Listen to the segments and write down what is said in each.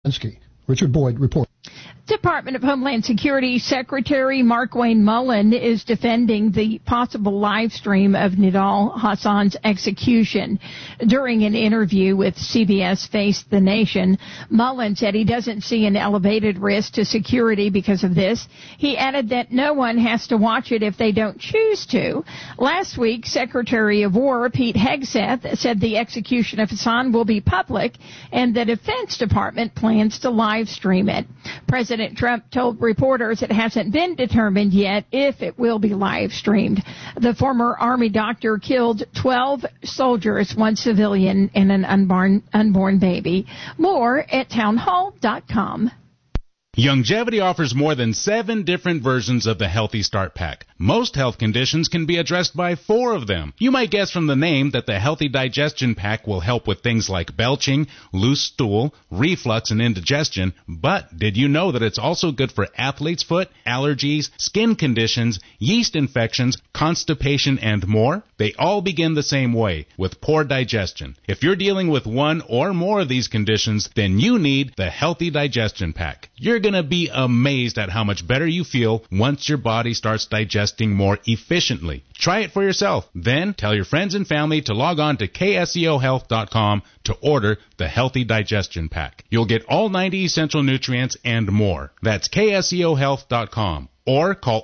Richard Boyd reports. Department of Homeland Security Secretary Markwayne Mullin is defending the possible live stream of Nidal Hassan's execution. During an interview with CBS Face the Nation, Mullin said he doesn't see an elevated risk to security because of this. He added that no one has to watch it if they don't choose to. Last week, Secretary of War Pete Hegseth said the execution of Hassan will be public and the Defense Department plans to live stream it. President Trump told reporters it hasn't been determined yet if it will be live streamed. The former Army doctor killed 12 soldiers, 1 civilian, and an unborn baby. More at townhall.com. Youngevity offers more than 7 different versions of the Healthy Start Pack. Most health conditions can be addressed by 4 of them. You might guess from the name that the Healthy Digestion Pack will help with things like belching, loose stool, reflux, and indigestion, but did you know that it's also good for athlete's foot, allergies, skin conditions, yeast infections, constipation, and more? They all begin the same way, with poor digestion. If you're dealing with one or more of these conditions, then you need the Healthy Digestion Pack. You're going to be amazed at how much better you feel once your body starts digesting more efficiently. Try it for yourself. Then tell your friends and family to log on to KSEOhealth.com to order the Healthy Digestion Pack. You'll get all 90 essential nutrients and more. That's KSEOhealth.com or call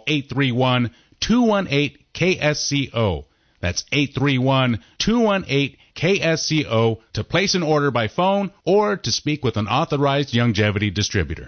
831-218-KSCO. That's 831-218-KSCO to place an order by phone or to speak with an authorized Youngevity distributor.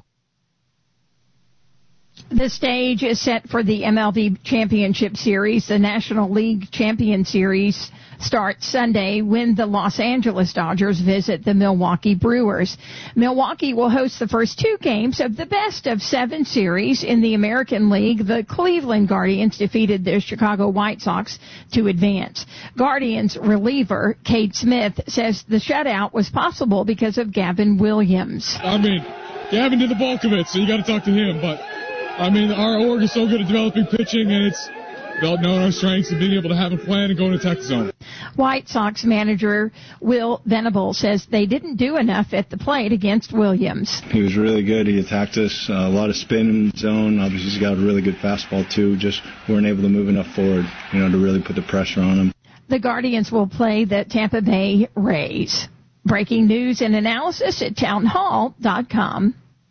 The stage is set for the MLB Championship Series. The National League Champion Series starts Sunday when the Los Angeles Dodgers visit the Milwaukee Brewers. Milwaukee will host the first 2 games of the best-of-7 series in the American League. The Cleveland Guardians defeated the Chicago White Sox to advance. Guardians reliever Cade Smith says the shutout was possible because of Gavin Williams. I mean, Gavin did the bulk of it, so you got to talk to him, but I mean, our org is so good at developing pitching, and it's about knowing our strengths and being able to have a plan and go and attack the zone. White Sox manager Will Venable says they didn't do enough at the plate against Williams. He was really good. He attacked us, a lot of spin in the zone. Obviously, he's got a really good fastball, too. Just weren't able to move enough forward, to really put the pressure on him. The Guardians will play the Tampa Bay Rays. Breaking news and analysis at townhall.com.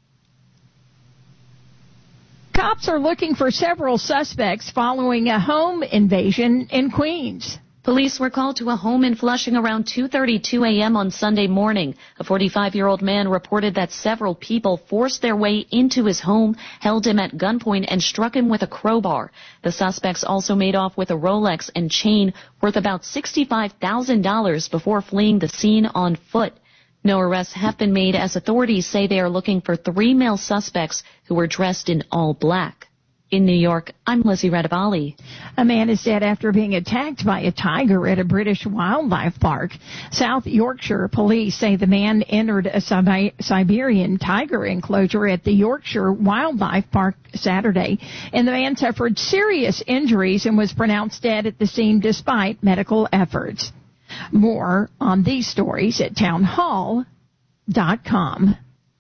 Cops are looking for several suspects following a home invasion in Queens. Police were called to a home in Flushing around 2:32 a.m. on Sunday morning. A 45-year-old man reported that several people forced their way into his home, held him at gunpoint, and struck him with a crowbar. The suspects also made off with a Rolex and chain worth about $65,000 before fleeing the scene on foot. No arrests have been made as authorities say they are looking for 3 male suspects who were dressed in all black. In New York, I'm Lizzie Radabali. A man is dead after being attacked by a tiger at a British wildlife park. South Yorkshire police say the man entered a Siberian tiger enclosure at the Yorkshire Wildlife Park Saturday, and the man suffered serious injuries and was pronounced dead at the scene despite medical efforts. More on these stories at townhall.com.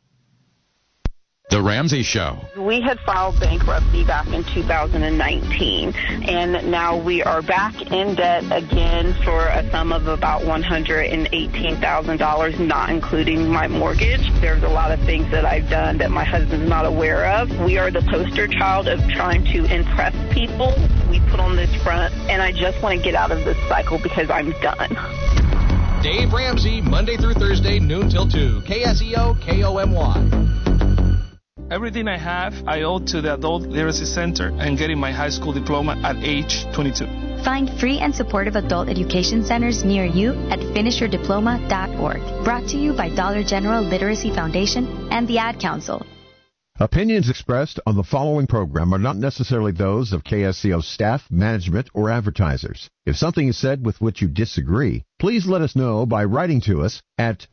The Ramsey Show. We had filed bankruptcy back in 2019, and now we are back in debt again for a sum of about $118,000, not including my mortgage. There's a lot of things that I've done that my husband's not aware of. We are the poster child of trying to impress people. We put on this front, and I just want to get out of this cycle because I'm done. Dave Ramsey, Monday through Thursday, noon till 2. KSEO, KOMY. Everything I have, I owe to the Adult Literacy Center and getting my high school diploma at age 22. Find free and supportive adult education centers near you at finishyourdiploma.org. Brought to you by Dollar General Literacy Foundation and the Ad Council. Opinions expressed on the following program are not necessarily those of KSCO staff, management, or advertisers. If something is said with which you disagree, please let us know by writing to us at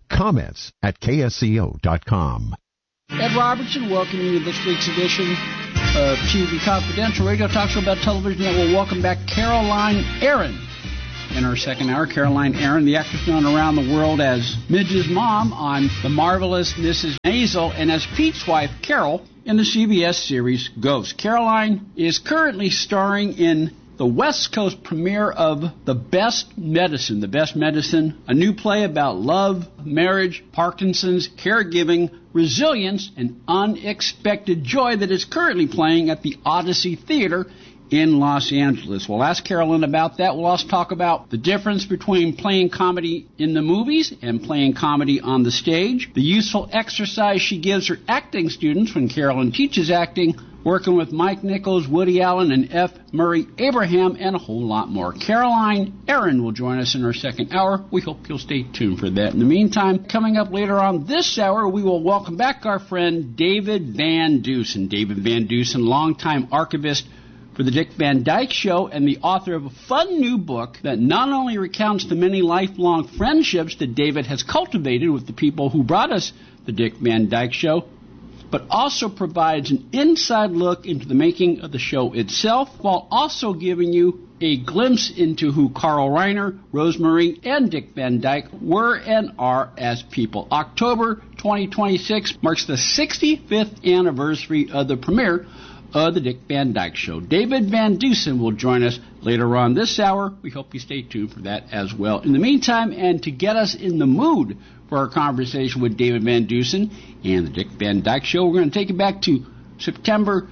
comments@ksco.com. Ed Robertson welcoming you to this week's edition of TV Confidential, radio talk show about television that will welcome back Caroline Aaron. In our second hour, Caroline Aaron, the actress known around the world as Midge's mom on The Marvelous Mrs. Maisel, and as Pete's wife, Carol, in the CBS series Ghost. Caroline is currently starring in the West Coast premiere of The Best Medicine. The Best Medicine, a new play about love, marriage, Parkinson's, caregiving, resilience, and unexpected joy that is currently playing at the Odyssey Theater in Los Angeles. We'll ask Carolyn about that. We'll also talk about the difference between playing comedy in the movies and playing comedy on the stage, the useful exercise she gives her acting students when Carolyn teaches acting, working with Mike Nichols, Woody Allen, and F. Murray Abraham, and a whole lot more. Caroline Aaron will join us in our second hour. We hope you'll stay tuned for that. In the meantime, coming up later on this hour, we will welcome back our friend David Van Dusen. David Van Dusen, longtime archivist for the Dick Van Dyke Show and the author of a fun new book that not only recounts the many lifelong friendships that David has cultivated with the people who brought us the Dick Van Dyke Show, but also provides an inside look into the making of the show itself, while also giving you a glimpse into who Carl Reiner, Rosemary, and Dick Van Dyke were and are as people. October 2026 marks the 65th anniversary of the premiere of the Dick Van Dyke Show. David Van Dusen will join us later on this hour. We hope you stay tuned for that as well. In the meantime, and to get us in the mood for our conversation with David Van Dusen and the Dick Van Dyke Show, we're going to take it back to September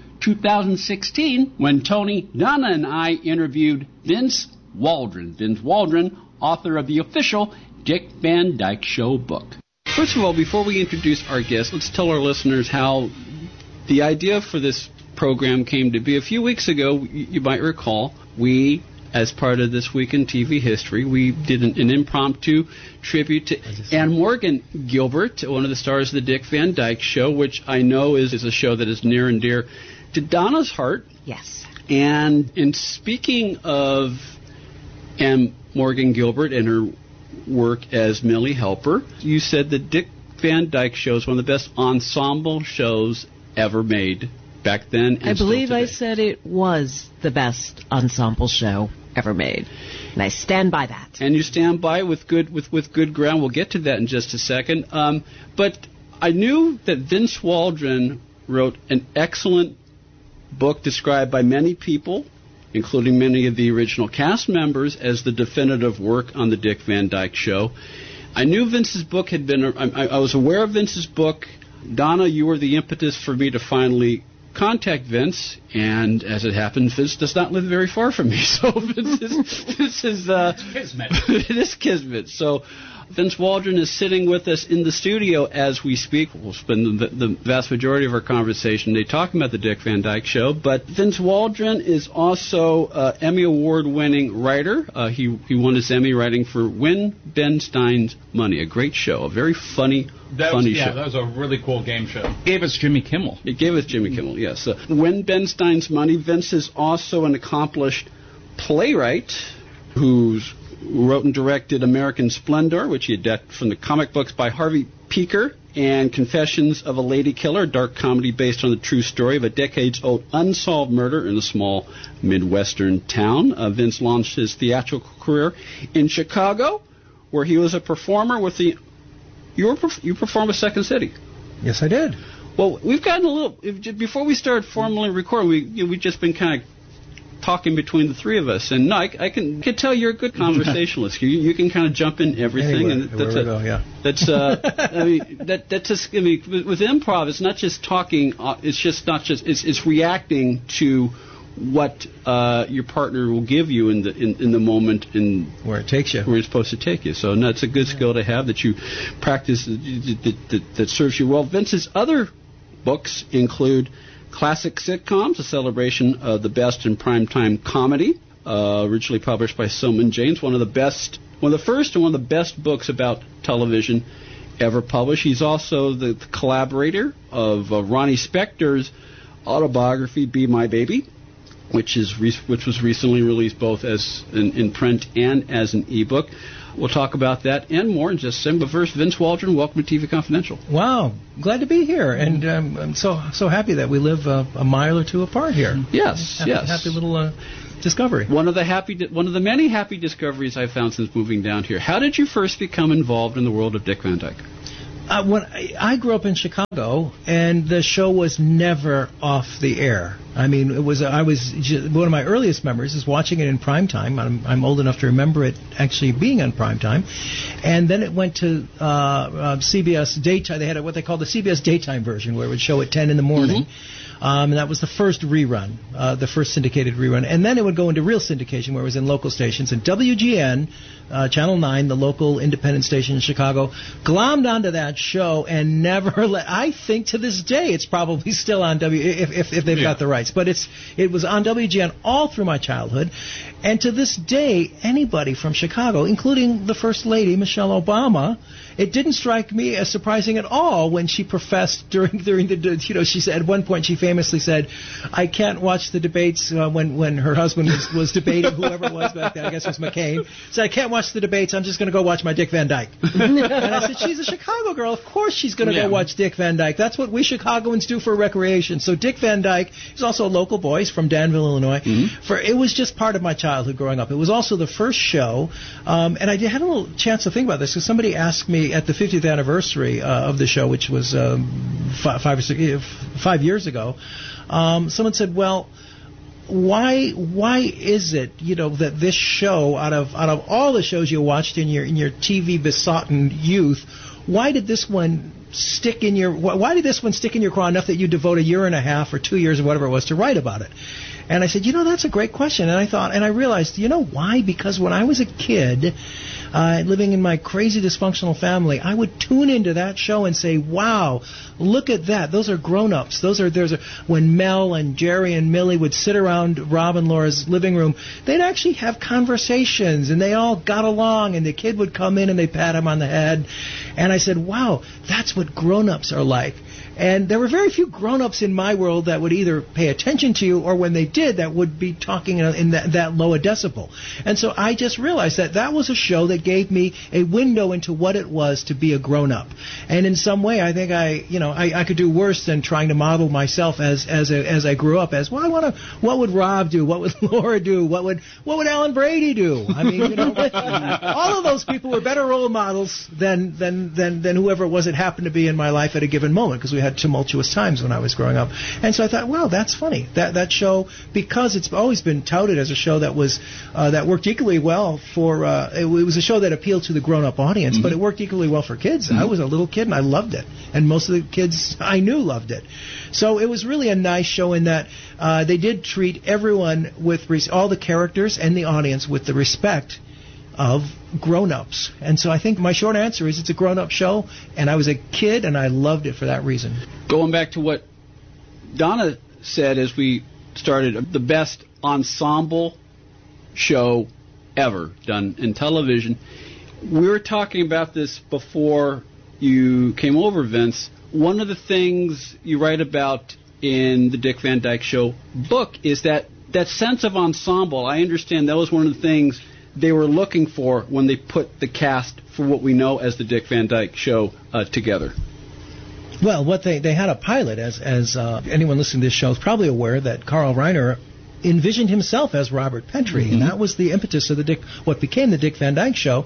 2016 when Tony, Donna, and I interviewed Vince Waldron. Vince Waldron, author of the official Dick Van Dyke Show book. First of all, before we introduce our guest, let's tell our listeners how the idea for this program came to be. A few weeks ago, you might recall, we, as part of This Week in TV History, we did an impromptu tribute to Anne Morgan Gilbert, one of the stars of the Dick Van Dyke Show, which I know is a show that is near and dear to Donna's heart. Yes. And in speaking of Anne Morgan Gilbert and her work as Millie Helper, you said the Dick Van Dyke Show is one of the best ensemble shows ever made. Back then, and I believe I said it was the best ensemble show ever made, and I stand by that. And you stand by it with good ground. We'll get to that in just a second. But I knew that Vince Waldron wrote an excellent book described by many people, including many of the original cast members, as the definitive work on the Dick Van Dyke Show. I knew Vince's book had been. I was aware of Vince's book. Donna, you were the impetus for me to finally contact Vince, and as it happens, Vince does not live very far from me, so Vince is kismet. It is kismet. So Vince Waldron is sitting with us in the studio as we speak. We'll spend the vast majority of our conversation today talking about the Dick Van Dyke Show, but Vince Waldron is also Emmy Award-winning writer. He won his Emmy writing for When Ben Stein's Money, a great show, a very funny show. That was a really cool game show. It gave us Jimmy Kimmel. It gave us Jimmy Kimmel, yes. When Ben Stein's Money, Vince is also an accomplished playwright who wrote and directed American Splendor, which he adapted from the comic books by Harvey Pekar, and Confessions of a Lady Killer, a dark comedy based on the true story of a decades-old unsolved murder in a small Midwestern town. Vince launched his theatrical career in Chicago, where he was a performer with the... You performed with Second City. Yes, I did. Well, we've gotten a little... Before we started formally recording, we've just been kind of talking between the three of us. And no, I can tell you're a good conversationalist. You can kind of jump in everything. Anywhere, That's I mean, that's just... I mean, with improv, it's not just talking. It's reacting to what your partner will give you in the moment and where it takes you, where it's supposed to take you. So that's a good skill to have that you practice that serves you well. Vince's other books include Classic Sitcoms, a celebration of the best in primetime comedy, originally published by Silman James, one of the first and one of the best books about television ever published. He's also the collaborator of Ronnie Spector's autobiography, Be My Baby, which was recently released both as in print and as an ebook. We'll talk about that and more in just a second. But first, Vince Waldron, welcome to TV Confidential. Wow, glad to be here, and I'm so happy that we live a mile or two apart here. Yes, yes. Happy little discovery. One of the many happy discoveries I've found since moving down here. How did you first become involved in the world of Dick Van Dyke? When I grew up in Chicago, and the show was never off the air. I mean, one of my earliest memories is watching it in prime time. I'm old enough to remember it actually being on prime time, and then it went to CBS daytime. They had what they called the CBS daytime version, where it would show at 10 in the morning. And that was the first rerun, the first syndicated rerun. And then it would go into real syndication, where it was in local stations. And WGN, Channel 9, the local independent station in Chicago, glommed onto that show and never let... I think to this day it's probably still on if they've got the rights. But it was on WGN all through my childhood. And to this day, anybody from Chicago, including the First Lady, Michelle Obama, it didn't strike me as surprising at all when she professed during the, she said at one point, she famously said, I can't watch the debates when her husband was debating, whoever it was back then, I guess it was McCain, said, I can't watch the debates, I'm just going to go watch my Dick Van Dyke. And I said, she's a Chicago girl, of course she's going to go watch Dick Van Dyke. That's what we Chicagoans do for recreation. So Dick Van Dyke is also a local boy, he's from Danville, Illinois. It was just part of my childhood growing up. It was also the first show, and I had a little chance to think about this, because somebody asked me at the 50th anniversary of the show, which was 5 years ago, someone said, well, why is it, that this show, out of all the shows you watched in your TV besotted youth, why did this one stick in your craw enough that you devote a year and a half or 2 years or whatever it was to write about it? And I said, that's a great question. And I realized, why? Because when I was a kid, living in my crazy dysfunctional family, I would tune into that show and say, wow, look at that. Those are grown-ups. When Mel and Jerry and Millie would sit around Rob and Laura's living room, they'd actually have conversations, and they all got along, and the kid would come in and they'd pat him on the head. And I said, wow, that's what grown-ups are like. And there were very few grown-ups in my world that would either pay attention to you, or when they did, that would be talking in that low a decibel. And so I just realized that was a show that gave me a window into what it was to be a grown-up. And in some way, I think I could do worse than trying to model myself as I grew up as, well, what would Rob do? What would Laura do? What would Alan Brady do? I mean, all of those people were better role models than whoever it was that happened to be in my life at a given moment, because we had tumultuous times when I was growing up. And so I thought, well, that's funny. That show, because it's always been touted as a show that was that worked equally well for it was a show that appealed to the grown-up audience, but it worked equally well for kids. I was a little kid and I loved it, and most of the kids I knew loved it. So it was really a nice show in that they did treat everyone with all the characters and the audience with the respect of grown-ups. And so I think my short answer is it's a grown-up show, and I was a kid, and I loved it for that reason. Going back to what Donna said as we started, the best ensemble show ever done in television. We were talking about this before you came over, Vince. One of the things you write about in the Dick Van Dyke Show book is that sense of ensemble. I understand that was one of the things they were looking for when they put the cast for what we know as the Dick Van Dyke Show together. Well, what they had a pilot, as anyone listening to this show is probably aware, that Carl Reiner envisioned himself as Robert Petrie, and that was the impetus of what became the Dick Van Dyke Show.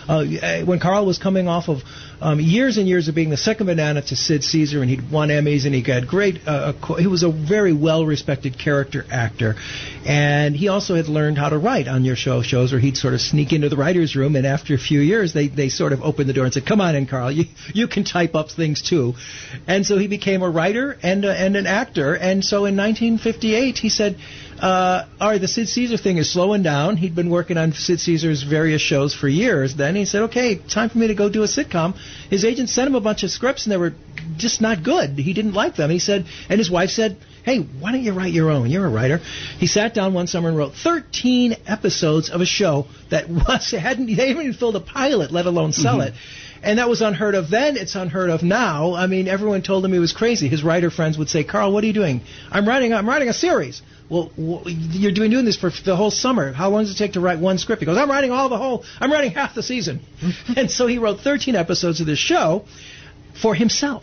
When Carl was coming off of years and years of being the second banana to Sid Caesar, and he'd won Emmys, and he got great. He was a very well-respected character actor, and he also had learned how to write on your shows where he'd sort of sneak into the writers' room, and after a few years, they sort of opened the door and said, "Come on in, Carl, you can type up things too," and so he became a writer and an actor, and so in 1958 he said, all right, the Sid Caesar thing is slowing down. He'd been working on Sid Caesar's various shows for years. Then he said, okay, time for me to go do a sitcom. His agent sent him a bunch of scripts, and they were just not good. He didn't like them. He said, and his wife said, hey, why don't you write your own? You're a writer. He sat down one summer and wrote 13 episodes of a show that they hadn't even filled a pilot, let alone sell it. And that was unheard of then. It's unheard of now. I mean, everyone told him he was crazy. His writer friends would say, Carl, what are you doing? I'm writing a series. Well, you're doing this for the whole summer. How long does it take to write one script? He goes, I'm writing half the season. And so he wrote 13 episodes of this show for himself.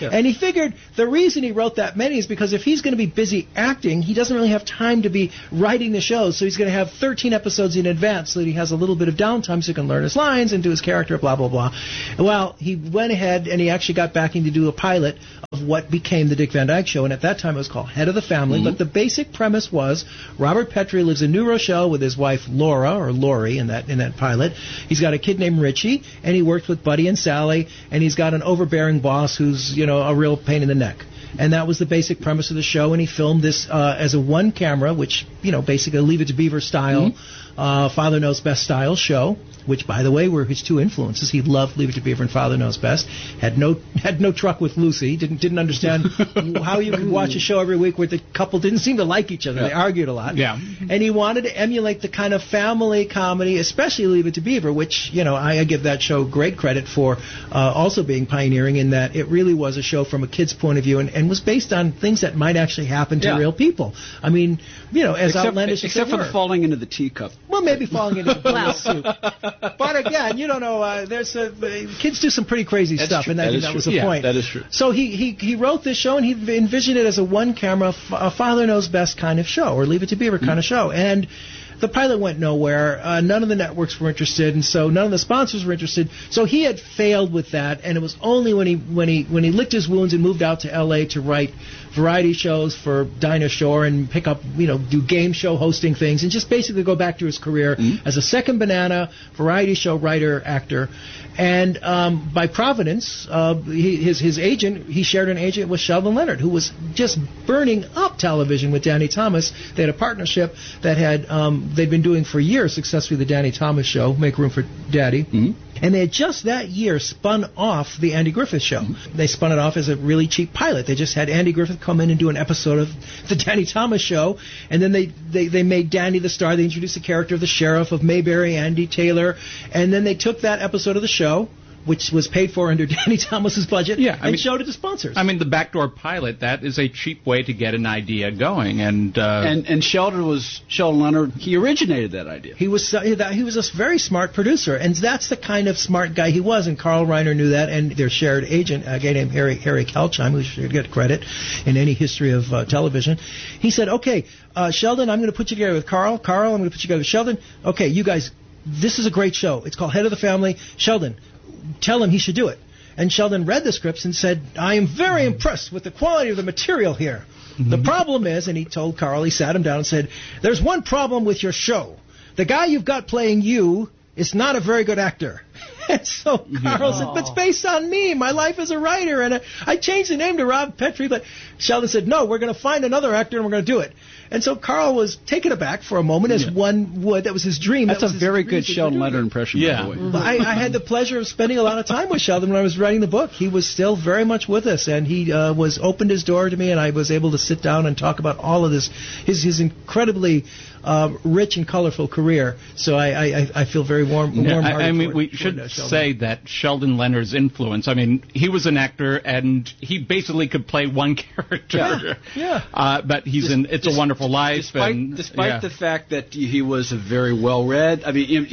And he figured the reason he wrote that many is because if he's going to be busy acting, he doesn't really have time to be writing the shows. So he's going to have 13 episodes in advance so that he has a little bit of downtime so he can learn his lines and do his character, blah, blah, blah. Well, he went ahead and he actually got backing to do a pilot of what became the Dick Van Dyke Show, and at that time it was called Head of the Family. But the basic premise was Robert Petrie lives in New Rochelle with his wife Laura, or Lori in that pilot. He's got a kid named Richie, and he worked with Buddy and Sally, and he's got an overbearing boss who's, a real pain in the neck. And that was the basic premise of the show, and he filmed this as a one camera, which, basically a Leave It to Beaver style, Father Knows Best style show, which, by the way, were his two influences. He loved Leave It to Beaver and Father Knows Best. Had no truck with Lucy. Didn't understand how you could watch a show every week where the couple didn't seem to like each other. They argued a lot. Yeah. And he wanted to emulate the kind of family comedy, especially Leave It to Beaver, which, I give that show great credit for also being pioneering in that it really was a show from a kid's point of view and was based on things that might actually happen to real people. I mean, as outlandish as except for the falling into the teacup. Well, maybe falling into the bowl of soup. But again, you don't know. Kids do some pretty crazy stuff, and that was the point. That is true. So he wrote this show, and he envisioned it as a one-camera, Father Knows Best kind of show, or Leave It to Beaver kind of show. And the pilot went nowhere. None of the networks were interested, and so none of the sponsors were interested. So he had failed with that, and it was only when he licked his wounds and moved out to L.A. to write variety shows for Dinah Shore and pick up, do game show hosting things and just basically go back to his career as a second banana variety show writer, actor. And by providence, his agent, he shared an agent with Sheldon Leonard, who was just burning up television with Danny Thomas. They had a partnership that they'd been doing for years successfully, the Danny Thomas Show, Make Room for Daddy. And they had just that year spun off the Andy Griffith Show. They spun it off as a really cheap pilot. They just had Andy Griffith come in and do an episode of the Danny Thomas Show, and then they made Danny the star. They introduced the character of the sheriff of Mayberry, Andy Taylor, and then they took that episode of the show, which was paid for under Danny Thomas's budget, and showed it to sponsors. I mean, the backdoor pilot, that is a cheap way to get an idea going. And Sheldon Leonard, he originated that idea. He was a very smart producer, and that's the kind of smart guy he was, and Carl Reiner knew that, and their shared agent, a guy named Harry Kalchheim, who should get credit in any history of television. He said, okay, Sheldon, I'm going to put you together with Carl. Carl, I'm going to put you together with Sheldon. Okay, you guys, this is a great show. It's called Head of the Family. Sheldon, tell him he should do it. And Sheldon read the scripts and said, I am very impressed with the quality of the material here. The problem is, and he told Carl, he sat him down and said, there's one problem with your show. The guy you've got playing you is not a very good actor. And so Carl said, but it's based on me. My life as a writer. And I changed the name to Rob Petrie, but Sheldon said, no, we're going to find another actor and we're going to do it. And so Carl was taken aback for a moment, as one would. That was his dream. That's a very good Sheldon Leonard impression, by the way. I had the pleasure of spending a lot of time with Sheldon when I was writing the book. He was still very much with us, and he opened his door to me, and I was able to sit down and talk about all of this, his incredibly rich and colorful career. So I feel very warm-hearted. I mean, we should say that Sheldon Leonard's influence. I mean, he was an actor, and he basically could play one character. But it's a Wonderful Life. Despite the fact that he was a very well-read, I mean,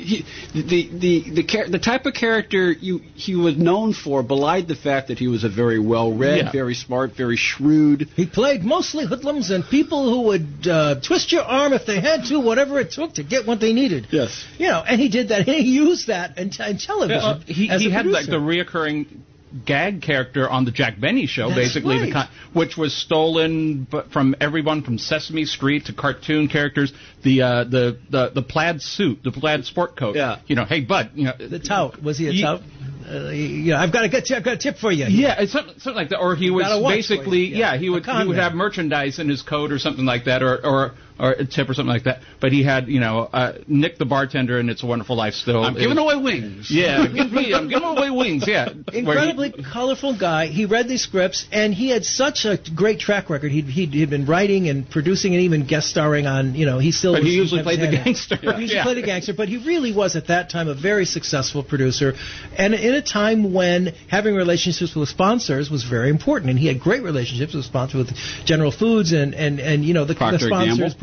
the type of character he was known for belied the fact that he was a very well-read, very smart, very shrewd. He played mostly hoodlums and people who would twist your arm if they had to, whatever it took to get what they needed. Yes. And he did that, and he used that in television. He had like the reoccurring gag character on the Jack Benny Show, basically, which was stolen from everyone from Sesame Street to cartoon characters. The plaid suit, the plaid sport coat. Yeah. Hey bud. The tout. Was he a tout? I've got a tip for you. Yeah, it's something like that. Or he was basically, he would have merchandise in his coat or something like that, or a tip or something like that. But he had, Nick the bartender and It's a Wonderful Life still. I'm giving away wings. Yeah, I'm giving away wings, yeah. Incredibly colorful guy. He read these scripts, and he had such a great track record. He'd been writing and producing and even guest starring on, he still... But he usually played the gangster. He usually played the gangster, but he really was, at that time, a very successful producer. And in a time when having relationships with sponsors was very important, and he had great relationships with sponsors, with General Foods and the sponsors,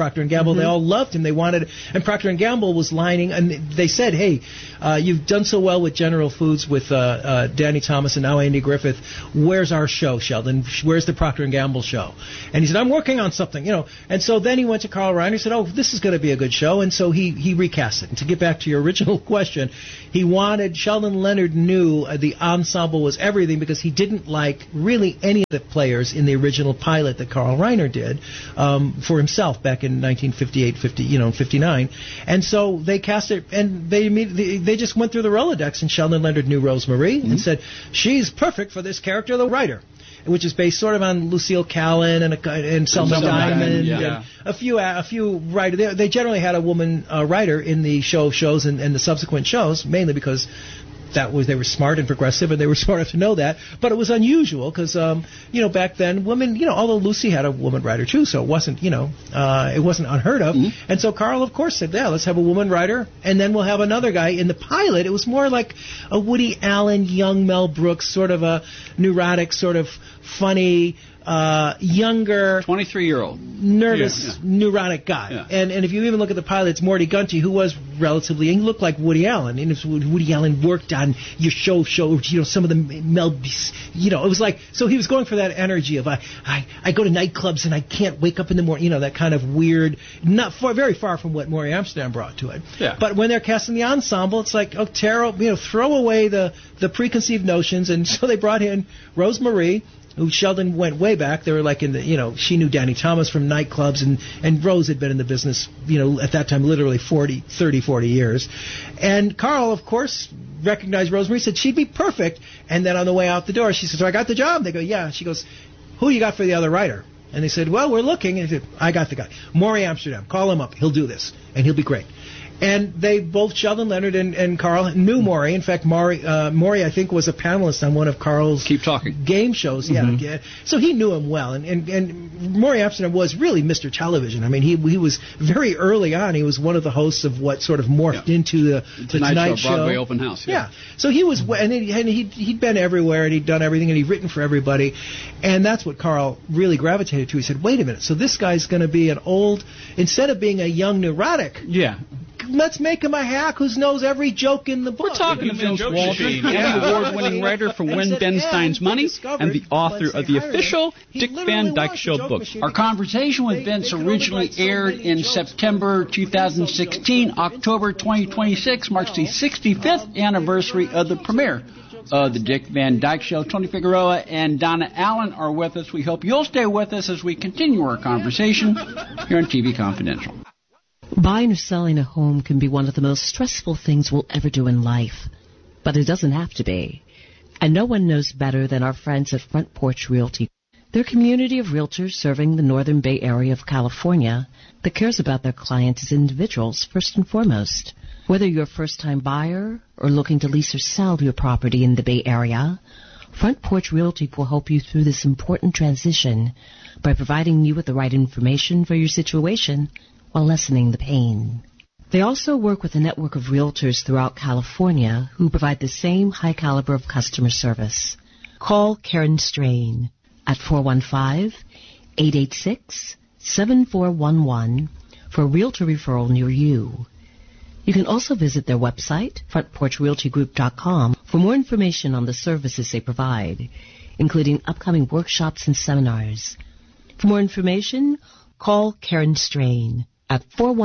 Procter & Gamble. They all loved him. They wanted, and Procter & Gamble was lining, and they said, hey, you've done so well with General Foods with Danny Thomas and now Andy Griffith. Where's our show, Sheldon? Where's the Procter & Gamble show? And he said, I'm working on something, And so then he went to Carl Reiner and said, oh, this is going to be a good show. And so he recast it. And to get back to your original question, he wanted, Sheldon Leonard knew the ensemble was everything because he didn't like really any of the players in the original pilot that Carl Reiner did for himself back in 1958, 59. And so they cast it, and they just went through the Rolodex, and Sheldon Leonard knew Rosemary and said, she's perfect for this character, the writer, which is based sort of on Lucille Callan and Selma Diamond and a few writers. They generally had a woman writer in the shows and the subsequent shows, mainly because they were smart and progressive, and they were smart enough to know that. But it was unusual because, back then, women, although Lucy had a woman writer too, so it wasn't, it wasn't unheard of. And so Carl, of course, said, yeah, let's have a woman writer, and then we'll have another guy. In the pilot, it was more like a Woody Allen, young Mel Brooks, sort of a neurotic, sort of funny, younger 23-year-old nervous neurotic guy. And if you even look at the pilot, it's Morty Gunty, who was relatively, he looked like Woody Allen, and if Woody Allen worked on your show some of the Mel, it was like, so he was going for that energy of I go to nightclubs and I can't wake up in the morning, that kind of weird, very far from what Maury Amsterdam brought to it. But when they're casting the ensemble, it's like, oh, Tara, throw away the preconceived notions. And so they brought in Rosemary, who Sheldon went way back. They were like in the, she knew Danny Thomas from nightclubs, and Rose had been in the business, at that time, literally 40 years. And Carl, of course, recognized Rosemary, said she'd be perfect. And then on the way out the door, she said, so I got the job? They go, yeah. She goes, who you got for the other writer? And they said, well, we're looking. And he said, I got the guy. Maury Amsterdam. Call him up. He'll do this. And he'll be great. And they both, Sheldon Leonard and Carl, knew Maury. In fact, Maury, I think, was a panelist on one of Carl's game shows. Yeah. So he knew him well. And Maury Amsterdam was really Mr. Television. I mean, he was very early on. He was one of the hosts of what sort of morphed into the Tonight Show. Broadway Open House. Yeah. So he was, and he'd been everywhere, and he'd done everything, and he'd written for everybody. And that's what Carl really gravitated to. He said, wait a minute. So this guy's going to be an old, instead of being a young neurotic. Yeah. Let's make him a hack who knows every joke in the book. We're talking to Vince Waldron, Emmy Award-winning writer for When Ben Stein's Money and the author of the official Dick Van Dyke Show book. Our conversation with Vince originally aired in September 2016. October 2026 marks the 65th anniversary of the premiere of the Dick Van Dyke Show. Tony Figueroa and Donna Allen are with us. We hope you'll stay with us as we continue our conversation here on TV Confidential. Buying or selling a home can be one of the most stressful things we'll ever do in life, but it doesn't have to be. And no one knows better than our friends at Front Porch Realty. They're a community of realtors serving the Northern Bay Area of California that cares about their clients as individuals first and foremost. Whether you're a first-time buyer or looking to lease or sell your property in the Bay Area, Front Porch Realty will help you through this important transition by providing you with the right information for your situation while lessening the pain. They also work with a network of realtors throughout California who provide the same high caliber of customer service. Call Karen Strain at 415-886-7411 for a realtor referral near you. You can also visit their website, frontporchrealtygroup.com, for more information on the services they provide, including upcoming workshops and seminars. For more information, call Karen Strain at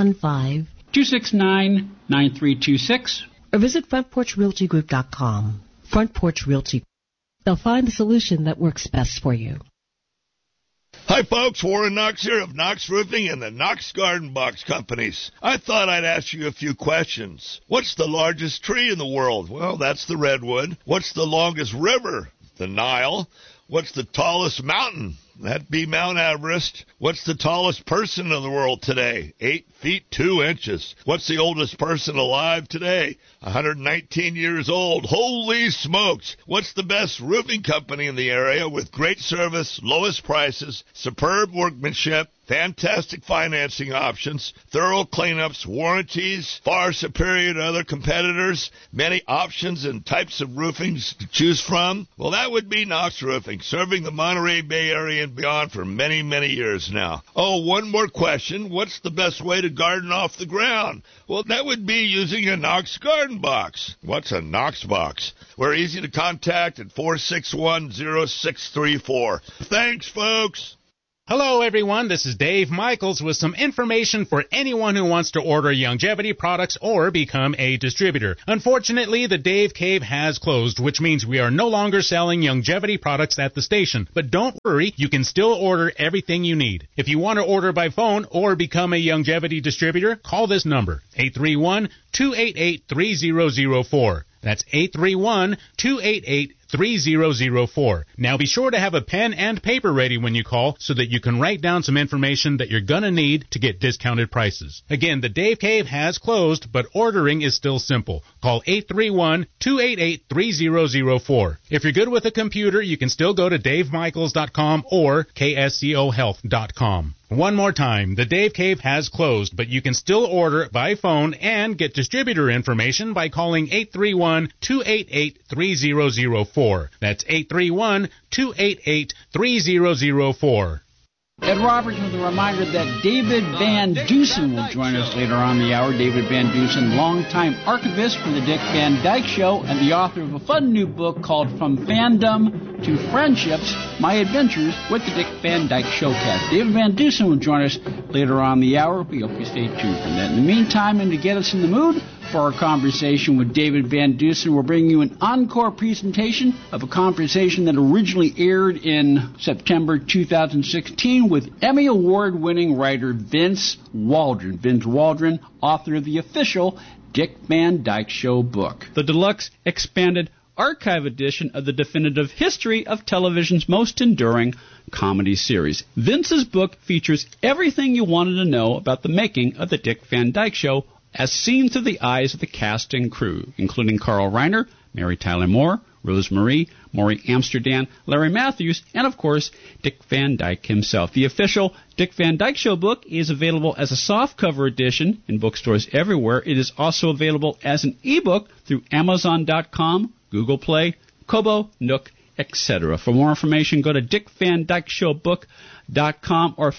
415-269-9326 or visit frontporchrealtygroup.com. Front Porch Realty. They'll find the solution that works best for you. Hi, folks. Warren Knox here of Knox Roofing and the Knox Garden Box Companies. I thought I'd ask you a few questions. What's the largest tree in the world? Well, that's the redwood. What's the longest river? The Nile. What's the tallest mountain? That'd be Mount Everest. What's the tallest person in the world today? 8 feet 2 inches. What's the oldest person alive today? 119 years old. Holy smokes. What's the best roofing company in the area with great service, lowest prices, superb workmanship, fantastic financing options, thorough cleanups, warranties, far superior to other competitors, many options and types of roofings to choose from? Well, that would be Knox Roofing, serving the Monterey Bay Area and beyond for many, many years now. Oh, one more question. What's the best way to garden off the ground? Well, that would be using a Knox Garden Box. What's a Knox Box? We're easy to contact at 461-0634. Thanks, folks. Hello, everyone. This is Dave Michaels with some information for anyone who wants to order Youngevity products or become a distributor. Unfortunately, the Dave Cave has closed, which means we are no longer selling Youngevity products at the station. But don't worry, you can still order everything you need. If you want to order by phone or become a Youngevity distributor, call this number, 831-288-3004. That's 831-288-3004. Now be sure to have a pen and paper ready when you call so that you can write down some information that you're going to need to get discounted prices. Again, the Dave Cave has closed, but ordering is still simple. Call 831-288-3004. If you're good with a computer, you can still go to davemichaels.com or kscohealth.com. One more time, the Dave Cave has closed, but you can still order by phone and get distributor information by calling 831-288-3004. That's 831-288-3004. Ed Roberts with a reminder that David Van Dusen will join us later on the hour. David Van Dusen, longtime archivist for the Dick Van Dyke Show and the author of a fun new book called From Fandom to Friendships, My Adventures with the Dick Van Dyke Showcast. David Van Dusen will join us later on the hour. We hope you stay tuned for that. In the meantime, and to get us in the mood for our conversation with David Van Dusen, we're bringing you an encore presentation of a conversation that originally aired in September 2016 with Emmy Award-winning writer Vince Waldron. Vince Waldron, author of the official Dick Van Dyke Show book, the deluxe expanded archive edition of the definitive history of television's most enduring comedy series. Vince's book features everything you wanted to know about the making of the Dick Van Dyke Show as seen through the eyes of the cast and crew, including Carl Reiner, Mary Tyler Moore, Rose Marie, Maury Amsterdam, Larry Matthews, and, of course, Dick Van Dyke himself. The official Dick Van Dyke Show book is available as a softcover edition in bookstores everywhere. It is also available as an ebook through Amazon.com, Google Play, Kobo, Nook, etc. For more information, go to DickVanDykeShowBook.com or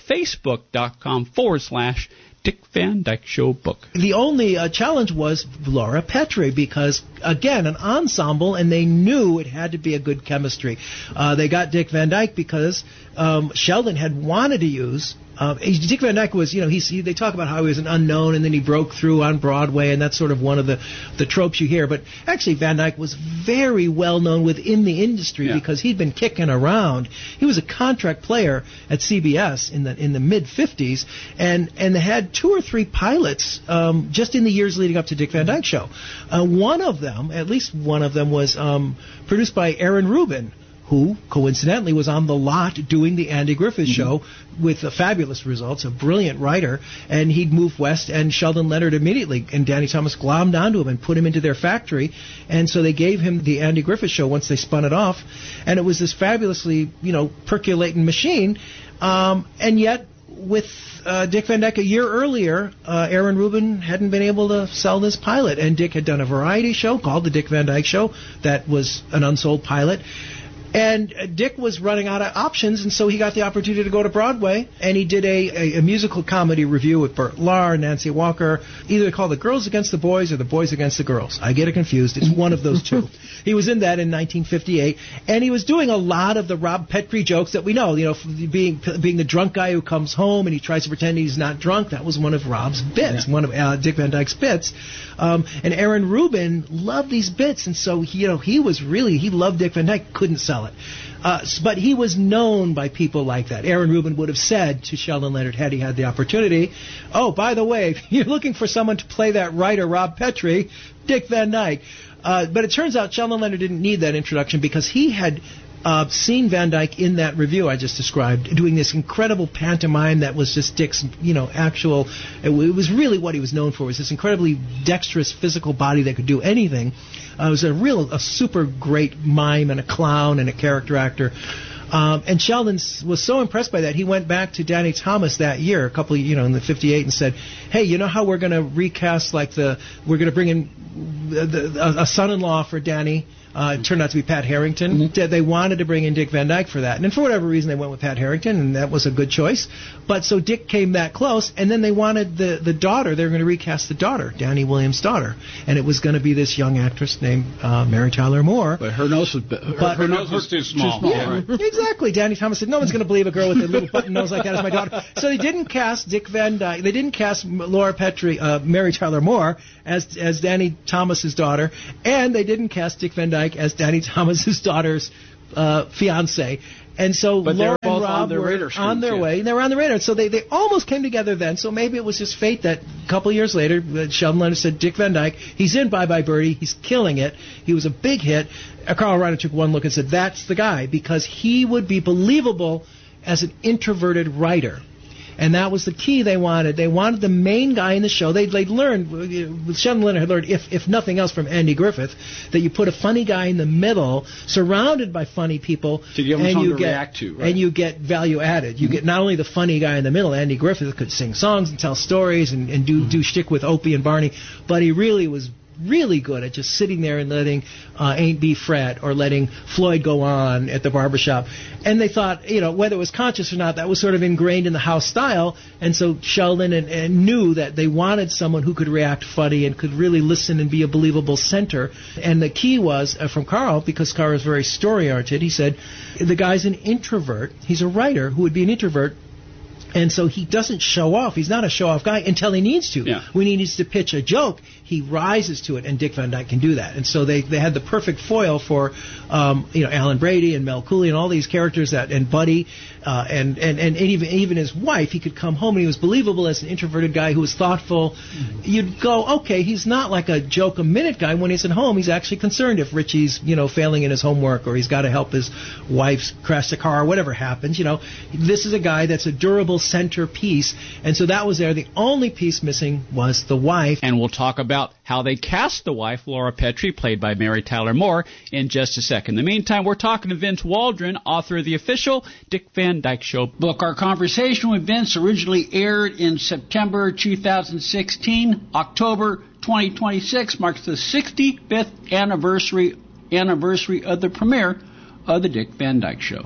Facebook.com/Dick Van Dyke Show book. The only challenge was Laura Petrie because, again, an ensemble, and they knew it had to be a good chemistry. They got Dick Van Dyke because Sheldon had wanted to use... Dick Van Dyke was, they talk about how he was an unknown and then he broke through on Broadway, and that's sort of one of the tropes you hear. But actually, Van Dyke was very well known within the industry because he'd been kicking around. He was a contract player at CBS in the mid-'50s, and they had 2 or 3 pilots just in the years leading up to Dick Van Dyke Show. One of them, at least one of them, was produced by Aaron Rubin, who, coincidentally, was on the lot doing the Andy Griffith Show with fabulous results, a brilliant writer, and he'd moved west, and Sheldon Leonard immediately, and Danny Thomas glommed onto him and put him into their factory, and so they gave him the Andy Griffith Show once they spun it off, and it was this fabulously, percolating machine, and yet, with Dick Van Dyke a year earlier, Aaron Rubin hadn't been able to sell this pilot, and Dick had done a variety show called The Dick Van Dyke Show that was an unsold pilot. And Dick was running out of options, and so he got the opportunity to go to Broadway, and he did a musical comedy review with Burt Lahr and Nancy Walker, either called The Girls Against the Boys or The Boys Against the Girls. I get it confused. It's one of those two. He was in that in 1958, and he was doing a lot of the Rob Petrie jokes that we know, being the drunk guy who comes home and he tries to pretend he's not drunk. That was one of Rob's bits, one of Dick Van Dyke's bits. And Aaron Rubin loved these bits, and so he loved Dick Van Dyke, couldn't sell it. But he was known by people like that. Aaron Rubin would have said to Sheldon Leonard had he had the opportunity, oh, by the way, if you're looking for someone to play that writer, Rob Petrie, Dick Van Dyke. But it turns out Sheldon Leonard didn't need that introduction because he had seen Van Dyke in that review I just described, doing this incredible pantomime that was just Dick's, actual... It was really what he was known for, was this incredibly dexterous physical body that could do anything. It was a super great mime and a clown and a character actor. And Sheldon was so impressed by that, he went back to Danny Thomas that year, in the 58, and said, hey, you know how we're going to recast, we're going to bring in a son-in-law for Danny, It turned out to be Pat Harrington. They wanted to bring in Dick Van Dyke for that. And for whatever reason, they went with Pat Harrington, and that was a good choice. But so Dick came that close, and then they wanted the daughter. They were going to recast the daughter, Danny Williams' daughter. And it was going to be this young actress named Mary Tyler Moore. But her nose was too small. Yeah, exactly. Danny Thomas said, no one's going to believe a girl with a little button nose like that is my daughter. So they didn't cast Dick Van Dyke. They didn't cast Laura Petrie, Mary Tyler Moore as Danny Thomas's daughter, and they didn't cast Dick Van Dyke as Danny Thomas's daughter's fiance. And so Laura and Rob were on their way. They were on the radar. So they almost came together then. So maybe it was just fate that a couple of years later, Sheldon Leonard said, Dick Van Dyke, he's in Bye Bye Birdie. He's killing it. He was a big hit. Carl Reiner took one look and said, that's the guy, because he would be believable as an introverted writer. And that was the key they wanted. They wanted the main guy in the show. They'd learned, Sheldon Leonard had learned, if nothing else from Andy Griffith, that you put a funny guy in the middle, surrounded by funny people, and you get value added. You get not only the funny guy in the middle, Andy Griffith could sing songs and tell stories and do shtick with Opie and Barney, but he really was really good at just sitting there and letting Ain't Be Fred or letting Floyd go on at the barbershop. And they thought, whether it was conscious or not, that was sort of ingrained in the house style. And so Sheldon and knew that they wanted someone who could react funny and could really listen and be a believable center. And the key was, from Carl, because Carl is very story-oriented, he said, the guy's an introvert. He's a writer who would be an introvert. And so he doesn't show off. He's not a show-off guy until he needs to. Yeah. When he needs to pitch a joke, he rises to it, and Dick Van Dyke can do that. And so they had the perfect foil for Alan Brady and Mel Cooley and all these characters and Buddy and even his wife. He could come home and he was believable as an introverted guy who was thoughtful. Mm-hmm. You'd go, okay, he's not like a joke-a-minute guy. When he's at home, he's actually concerned if Richie's failing in his homework or he's got to help his wife crash the car or whatever happens. This is a guy that's a durable centerpiece, and so that was there. The only piece missing was the wife. And we'll talk about how they cast the wife, Laura Petrie, played by Mary Tyler Moore, in just a second. In the meantime, we're talking to Vince Waldron, author of the official Dick Van Dyke Show book. Our conversation with Vince originally aired in September 2016. October 2026 marks the 65th anniversary of the premiere of the Dick Van Dyke Show.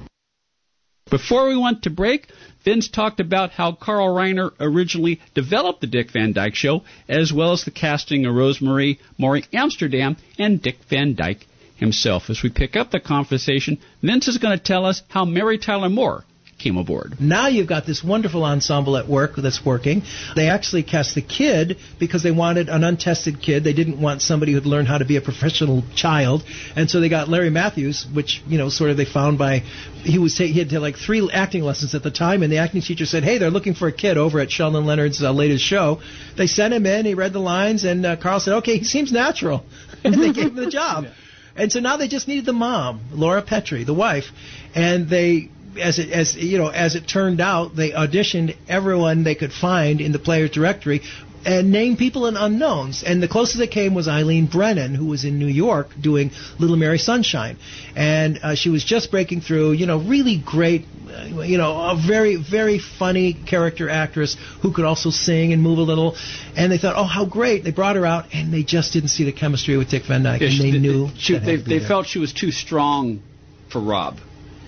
Before we went to break, Vince talked about how Carl Reiner originally developed the Dick Van Dyke Show, as well as the casting of Rosemary Maury Amsterdam and Dick Van Dyke himself. As we pick up the conversation, Vince is going to tell us how Mary Tyler Moore came aboard. Now you've got this wonderful ensemble at work that's working. They actually cast the kid because they wanted an untested kid. They didn't want somebody who'd learned how to be a professional child. And so they got Larry Matthews, which, sort of they found by, he had like 3 acting lessons at the time, and the acting teacher said, hey, they're looking for a kid over at Sheldon Leonard's latest show. They sent him in, he read the lines, and Carl said, okay, he seems natural. And they gave him the job. Yeah. And so now they just needed the mom, Laura Petrie, the wife, and they, as it turned out, they auditioned everyone they could find in the player's directory and named people and unknowns. And the closest they came was Eileen Brennan, who was in New York doing Little Mary Sunshine. And she was just breaking through, really great, a very, very funny character actress who could also sing and move a little. And they thought, oh, how great. They brought her out, and they just didn't see the chemistry with Dick Van Dyke. Yeah, and they knew they felt she was too strong for Rob.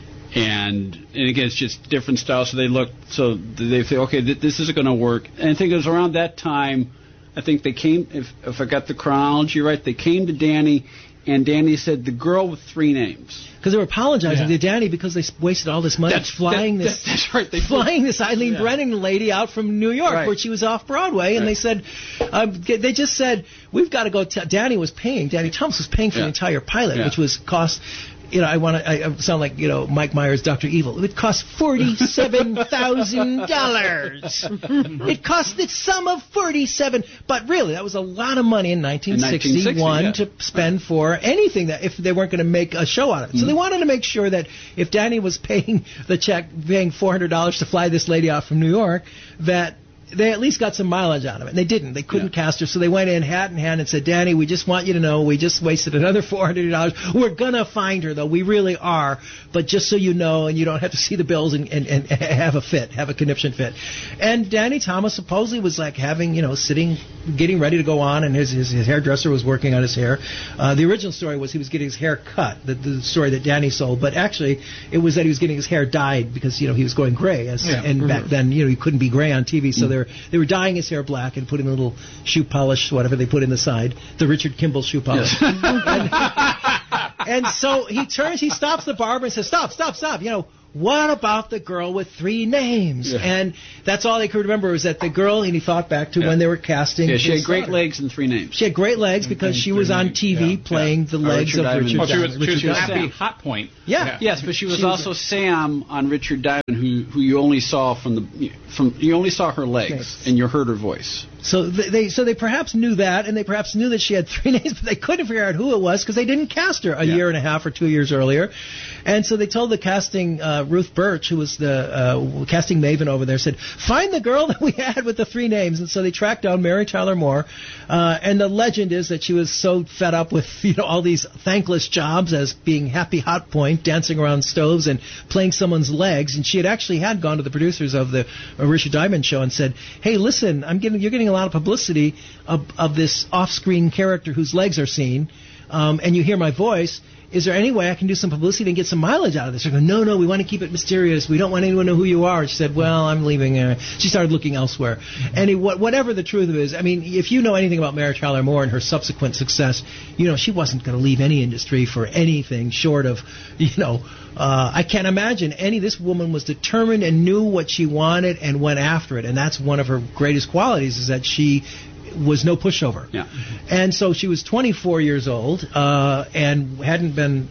And again, it's just different styles. So they say, okay, this isn't going to work. And I think it was around that time, I think they came, if I got the chronology right, they came to Danny, and Danny said, the girl with 3 names. Because they were apologizing to Danny because they wasted all this money flying this Eileen Brennan lady out from New York where she was off Broadway, and they said, they just said, we've got to go. Danny Thomas was paying for the entire pilot, which was cost. I sound like, Mike Myers, Dr. Evil. It cost $47,000. It cost the sum of $47,000. But really, that was a lot of money in 1961 to spend for anything that if they weren't going to make a show out of it. So they wanted to make sure that if Danny was paying the check, paying $400 to fly this lady out from New York, that they at least got some mileage out of it. And they didn't. They couldn't cast her, so they went in hat in hand and said, Danny, we just want you to know we just wasted another $400. We're going to find her, though. We really are. But just so you know, and you don't have to see the bills and have a conniption fit. And Danny Thomas supposedly was like having, sitting, getting ready to go on, and his hairdresser was working on his hair. The original story was he was getting his hair cut, the story that Danny sold. But actually, it was that he was getting his hair dyed because, he was going gray. And back then, he couldn't be gray on TV, so they were dyeing his hair black and putting a little shoe polish, whatever they put in the side, the Richard Kimball shoe polish. Yes. and so he stops the barber and says, stop. What about the girl with 3 names? Yeah. And that's all they could remember was that the girl, and he thought back to when they were casting. Yeah, she had great legs and 3 names. She had great legs because she was on TV playing the legs of Richard Diamond. She was Happy Hot Point. Yeah. Yes, but she was also Sam on Richard Diamond, who you only saw you only saw her legs and you heard her voice. So they perhaps knew that, and they perhaps knew that she had 3 names, but they couldn't figure out who it was because they didn't cast her a year and a half or 2 years earlier. And so they told the casting, Ruth Birch, who was the casting maven over there, said, find the girl that we had with the 3 names. And so they tracked down Mary Tyler Moore. And the legend is that she was so fed up with all these thankless jobs as being Happy Hot Point, dancing around stoves and playing someone's legs. And she had gone to the producers of the Richard Diamond show and said, hey, listen, you're getting a lot of publicity of this off-screen character whose legs are seen, and you hear my voice. Is there any way I can do some publicity and get some mileage out of this? They go, no, we want to keep it mysterious. We don't want anyone to know who you are. She said, well, I'm leaving. She started looking elsewhere. And whatever the truth of it is, I mean, if you know anything about Mary Tyler Moore and her subsequent success, she wasn't going to leave any industry for anything short of, I can't imagine this woman was determined and knew what she wanted and went after it. And that's one of her greatest qualities is that she was no pushover. Yeah. And so she was 24 years old and hadn't been,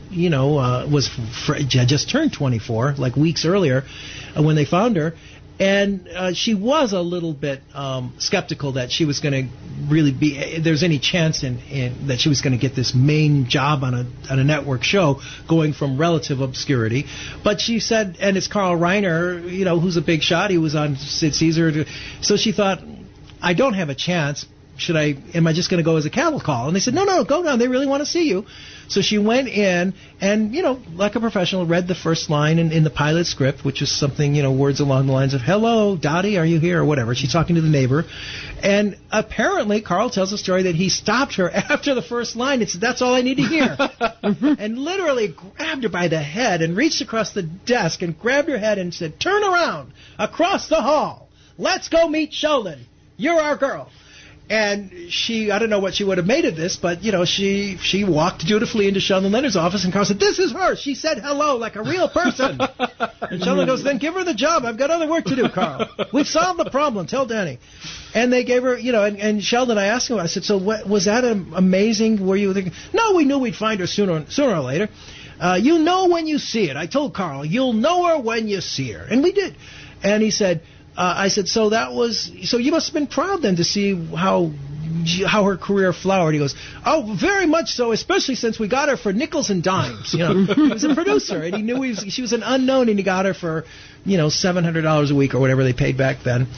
just turned 24, like weeks earlier when they found her. And she was a little bit skeptical that she was going to really there's any chance in that she was going to get this main job on a network show going from relative obscurity. But she said, and it's Carl Reiner, who's a big shot. He was on Sid Caesar. So she thought, I don't have a chance. Am I just going to go as a cattle call? And they said, no, go down. They really want to see you. So she went in and, like a professional, read the first line in the pilot script, which is something, words along the lines of, hello, Dottie, are you here? Or whatever. She's talking to the neighbor. And apparently, Carl tells a story that he stopped her after the first line. That's all I need to hear. And literally grabbed her by the head and reached across the desk and grabbed her head and said, turn around, across the hall. Let's go meet Sheldon. You're our girl. And I don't know what she would have made of this, but, she walked dutifully into Sheldon Leonard's office, and Carl said, this is her. She said hello like a real person. And Sheldon goes, then give her the job. I've got other work to do, Carl. We've solved the problem. Tell Danny. And they gave her, and Sheldon, I asked him, I said, so was that amazing? Were you thinking? No, we knew we'd find her sooner or later. You'll know when you see it. I told Carl, you'll know her when you see her. And we did. And he said, I said, so you must have been proud then to see how her career flowered. He goes, oh, very much so, especially since we got her for nickels and dimes. He was a producer, and he knew she was an unknown, and he got her for, $700 a week or whatever they paid back then.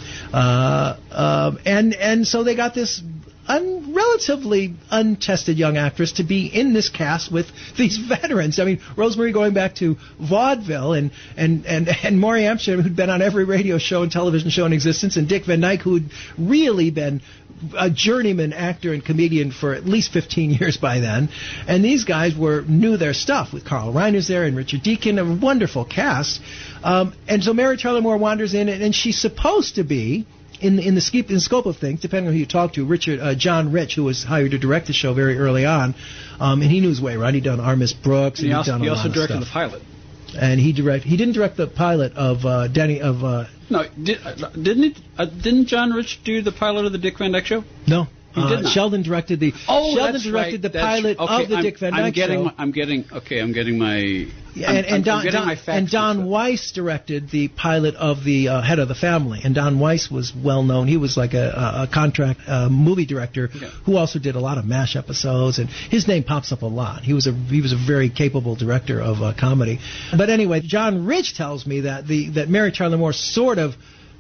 And so they got this relatively untested young actress to be in this cast with these veterans. I mean, Rosemary going back to vaudeville and Maury Amsterdam, who'd been on every radio show and television show in existence, and Dick Van Dyke, who'd really been a journeyman actor and comedian for at least 15 years by then. And these guys knew their stuff with Carl Reiner's there and Richard Deacon, a wonderful cast. And so Mary Tyler Moore wanders in, and she's supposed to be, in the scope of things, depending on who you talk to, John Rich, who was hired to direct the show very early on, and he knew his way around. He'd done Our Miss Brooks, and he he'd done a lot of stuff. He also directed the pilot. And he didn't direct the pilot of Danny of. No, didn't John Rich do the pilot of the Dick Van Dyke Show? No. He did not. Sheldon directed the. Sheldon directed the pilot of the Dick Van Dyke Show. I'm getting my. And Don Weiss directed the pilot of the Head of the Family. And Don Weiss was well known. He was like a contract movie director who also did a lot of MASH episodes. And his name pops up a lot. He was a very capable director of comedy. But anyway, John Rich tells me that Mary Tyler Moore sort of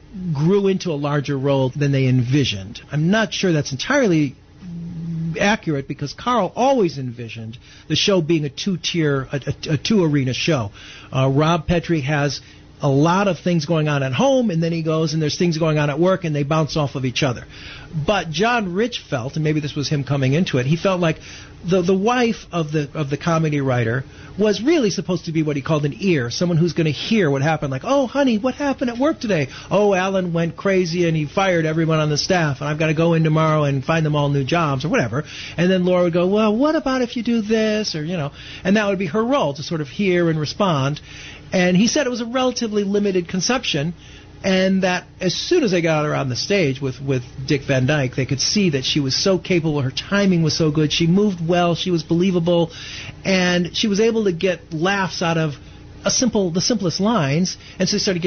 grew into a larger role than they envisioned. I'm not sure that's entirely accurate because Carl always envisioned the show being a two-arena show. Rob Petrie has a lot of things going on at home, and then he goes and there's things going on at work, and they bounce off of each other. But John Rich felt, and maybe this was him coming into it, he felt like the wife of the comedy writer was really supposed to be what he called an ear, someone who's going to hear what happened, like, oh, honey, what happened at work today? Oh, Alan went crazy and he fired everyone on the staff, and I've got to go in tomorrow and find them all new jobs or whatever. And then Laura would go, well, what about if you do this? Or, and that would be her role, to sort of hear and respond. And he said it was a relatively limited conception, and that as soon as they got her on the stage with Dick Van Dyke, they could see that she was so capable, her timing was so good, she moved well, she was believable, and she was able to get laughs out of the simplest lines, and so they started giving